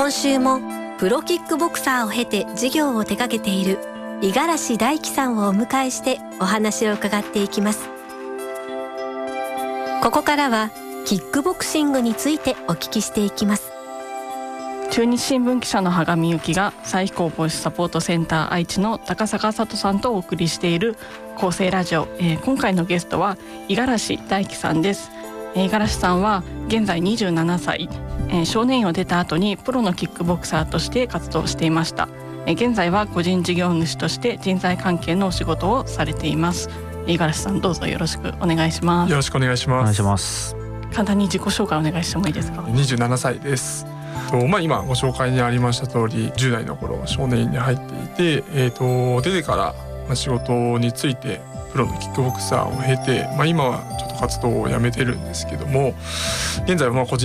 今週もプロキックボクサーを経て事業を手掛けている五十嵐大樹さんをお迎えしてお話を伺っていきます。ここからはキックボクシングについてお聞きしていきます。 中日新聞記者の羽上由紀が再飛行防止サポートセンター愛知の高坂里さんとお送りしている厚生ラジオ、今回のゲストは五十嵐大樹さんです。五十嵐さんは現在27歳、少年院を出た後にプロのキックボクサーとして活動していました。現在は個人事業主として人材関係のお仕事をされています。五十嵐さん、どうぞよろしくお願いします。 よろしくお願いします。 お願いします。 簡単に自己紹介お願いしてもいいですか。 27歳です。今ご紹介にありました通り10代の頃少年院に入っていて、出てから仕事についてプロのキックボクサーを経て、今はちょっと活動をやめてるんですけども、現在は個人